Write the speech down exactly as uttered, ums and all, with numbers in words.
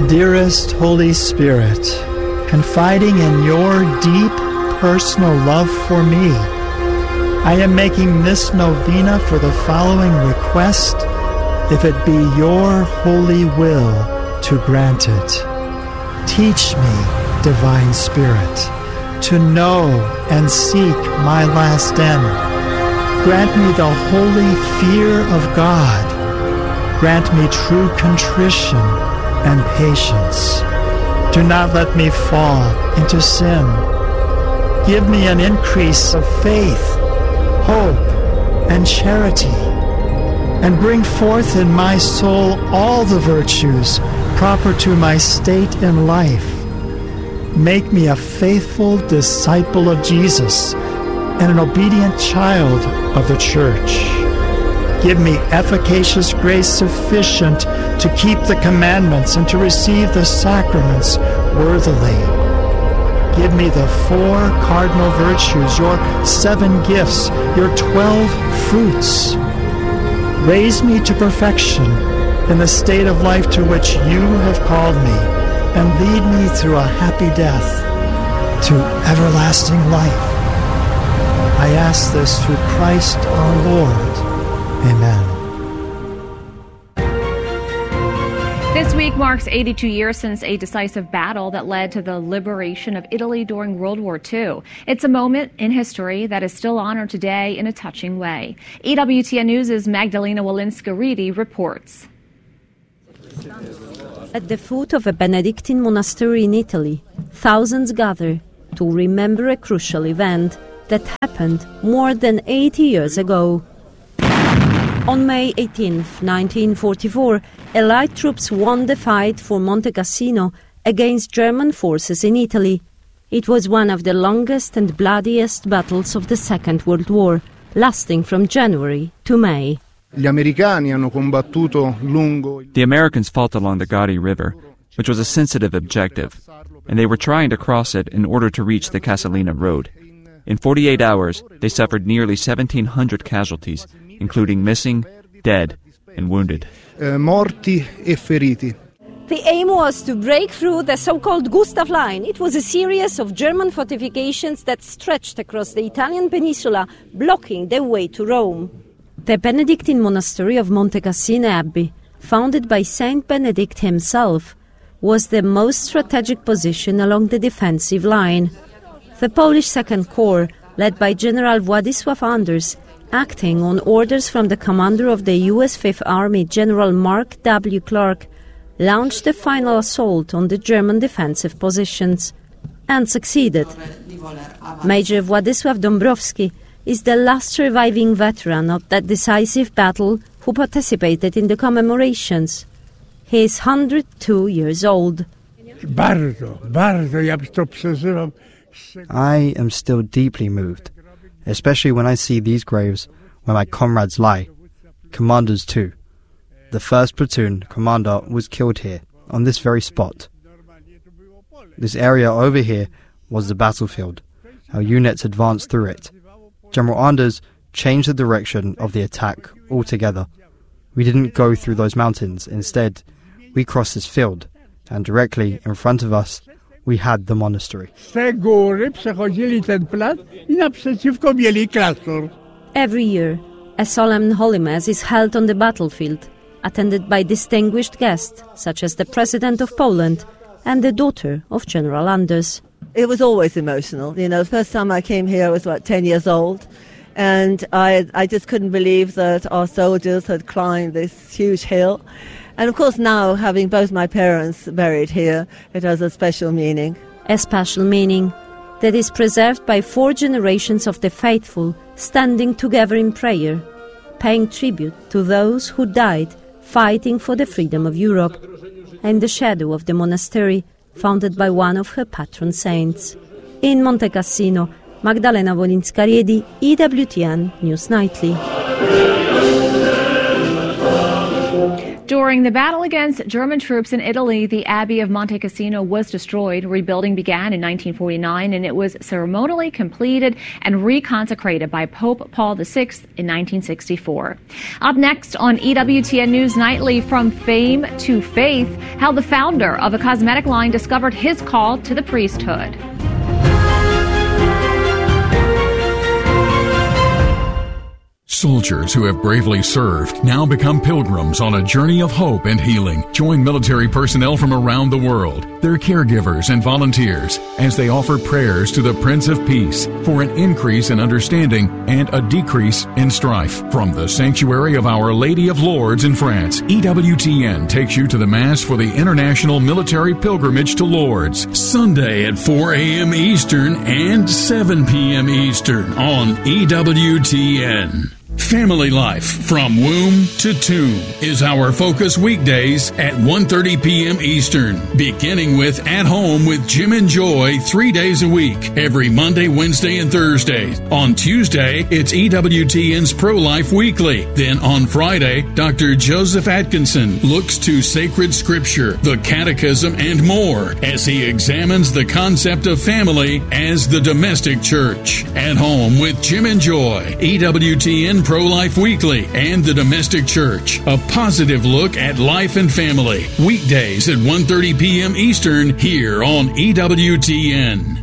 Dearest Holy Spirit, confiding in your deep personal love for me, I am making this novena for the following request, if it be your holy will to grant it. Teach me, Divine Spirit, to know and seek my last end. Grant me the holy fear of God. Grant me true contrition and patience. Do not let me fall into sin. Give me an increase of faith, hope, and charity, and bring forth in my soul all the virtues proper to my state in life. Make me a faithful disciple of Jesus and an obedient child of the Church. Give me efficacious grace sufficient to keep the commandments and to receive the sacraments worthily. Give me the four cardinal virtues, your seven gifts, your twelve fruits. Raise me to perfection in the state of life to which you have called me, and lead me through a happy death to everlasting life. I ask this through Christ our Lord. Amen. This week marks eighty-two years since a decisive battle that led to the liberation of Italy during World War Two. It's a moment in history that is still honored today in a touching way. E W T N News' Magdalena Walinska-Reedy reports. At the foot of a Benedictine monastery in Italy, thousands gather to remember a crucial event that happened more than eighty years ago. On May eighteenth, nineteen forty-four, Allied troops won the fight for Monte Cassino against German forces in Italy. It was one of the longest and bloodiest battles of the Second World War, lasting from January to May. The Americans fought along the Gadi River, which was a sensitive objective, and they were trying to cross it in order to reach the Casalina Road. In forty-eight hours, they suffered nearly seventeen hundred casualties, including missing, dead, and wounded. Uh, morti e feriti. The aim was to break through the so-called Gustav Line. It was a series of German fortifications that stretched across the Italian peninsula, blocking the way to Rome. The Benedictine monastery of Monte Cassino Abbey, founded by Saint Benedict himself, was the most strategic position along the defensive line. The Polish Second Corps, led by General Władysław Anders, acting on orders from the commander of the U S Fifth Army, General Mark W. Clark, launched the final assault on the German defensive positions, and succeeded. Major Władysław Dąbrowski is the last surviving veteran of that decisive battle who participated in the commemorations. He is one hundred two years old. I am still deeply moved, especially when I see these graves where my comrades lie, commanders too. The first platoon commander was killed here, on this very spot. This area over here was the battlefield. Our units advanced through it. General Anders changed the direction of the attack altogether. We didn't go through those mountains. Instead, we crossed this field, and directly in front of us, we had the monastery. Every year, a solemn holy mass is held on the battlefield, attended by distinguished guests such as the President of Poland and the daughter of General Anders. It was always emotional. You know, the first time I came here I was about ten years old, and I, I just couldn't believe that our soldiers had climbed this huge hill. And of course now, having both my parents buried here, it has a special meaning. A special meaning that is preserved by four generations of the faithful standing together in prayer, paying tribute to those who died fighting for the freedom of Europe, in the shadow of the monastery founded by one of her patron saints. In Monte Cassino, Magdalena Walinska-Reedy, E W T N News Nightly. During the battle against German troops in Italy, the Abbey of Monte Cassino was destroyed. Rebuilding began in nineteen forty-nine, and it was ceremonially completed and reconsecrated by Pope Paul the Sixth in nineteen sixty-four. Up next on E W T N News Nightly, from fame to faith, how the founder of a cosmetic line discovered his call to the priesthood. Soldiers who have bravely served now become pilgrims on a journey of hope and healing. Join military personnel from around the world, their caregivers and volunteers, as they offer prayers to the Prince of Peace for an increase in understanding and a decrease in strife. From the sanctuary of Our Lady of Lourdes in France, E W T N takes you to the Mass for the International Military Pilgrimage to Lourdes, Sunday at four a.m. Eastern and seven p.m. Eastern on E W T N. Family Life from Womb to Tomb is our focus weekdays at one thirty p.m. Eastern, beginning with At Home with Jim and Joy three days a week, every Monday, Wednesday, and Thursday. On Tuesday, it's E W T N's Pro-Life Weekly. Then on Friday, Doctor Joseph Atkinson looks to sacred scripture, the catechism, and more as he examines the concept of family as the domestic church. At Home with Jim and Joy, E W T N Pro-Life Weekly, and the Domestic Church. A positive look at life and family. Weekdays at one thirty p.m. Eastern here on E W T N.